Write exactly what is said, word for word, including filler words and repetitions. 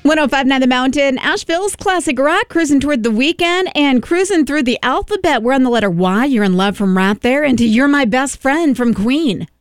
one oh five point nine The Mountain, Asheville's classic rock, cruising toward the weekend and cruising through the alphabet. We're on the letter Y. You're in Love from right there into You're My Best Friend from Queen.